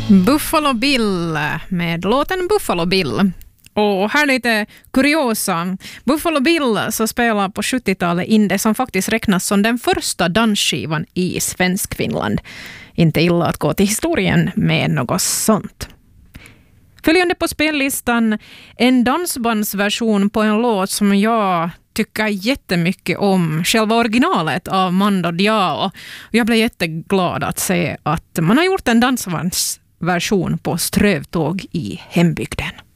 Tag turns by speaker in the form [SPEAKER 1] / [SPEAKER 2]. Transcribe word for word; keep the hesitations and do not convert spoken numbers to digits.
[SPEAKER 1] Buffalo Bill med låten Buffalo Bill. Och här lite kuriosa. Buffalo Bill så spelar på sjuttiotalet in det som faktiskt räknas som den första dansskivan i svensk Finland. Inte illa att gå till historien med något sånt. Följande på spellistan, en dansbandsversion på en låt som jag tycker jättemycket om, själva originalet av Mando Diao. Jag blev jätteglad att se att man har gjort en dansbandsversion på Strövtåg i hembygden.